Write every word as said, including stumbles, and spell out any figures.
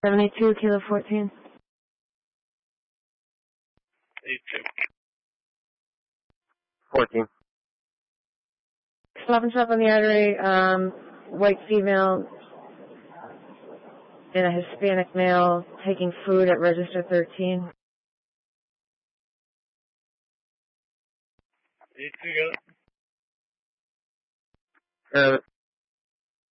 seventy-two, Kilo fourteen. eighty-two. fourteen. Stop and shop on the artery, um, white female and a Hispanic male taking food at register thirteen. eighty-two, got it. Uh,